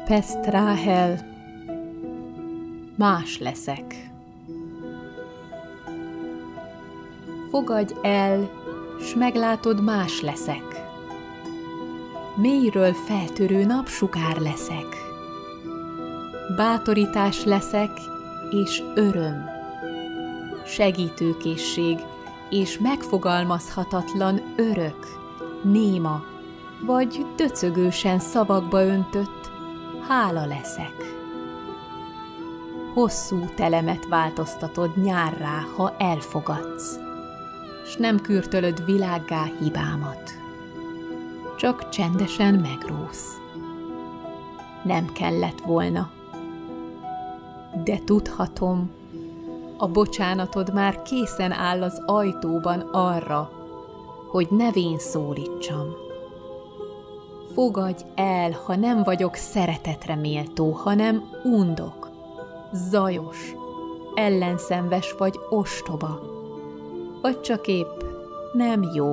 Fest Ráhel, más leszek. Fogadj el, s meglátod, más leszek. Mélyről feltörő napsugár leszek. Bátorítás leszek, és öröm. Segítőkészség, és megfogalmazhatatlan örök, néma, vagy döcögősen szavakba öntött hála leszek. Hosszú telemet változtatod nyárrá, ha elfogadsz, s nem kürtölöd világgá hibámat. Csak csendesen megrósz. Nem kellett volna. De tudhatom, a bocsánatod már készen áll az ajtóban arra, hogy nevén szólítsam. Fogadj el, ha nem vagyok szeretetre méltó, hanem undok, zajos, ellenszenves vagy ostoba, vagy csak épp nem jó.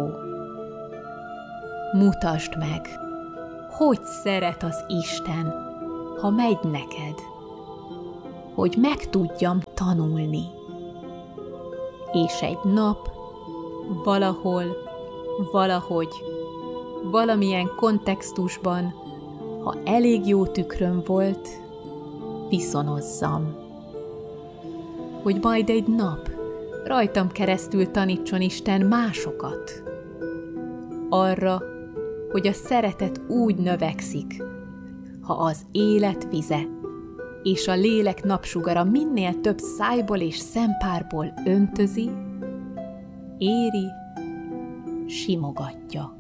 Mutasd meg, hogy szeret az Isten, ha megy neked, hogy meg tudjam tanulni. És egy nap, valahol, valahogy, valamilyen kontextusban, ha elég jó tükröm volt, viszonozzam. Hogy majd egy nap rajtam keresztül tanítson Isten másokat. Arra, hogy a szeretet úgy növekszik, ha az élet vize és a lélek napsugara minél több szájból és szempárból öntözi, éri, simogatja.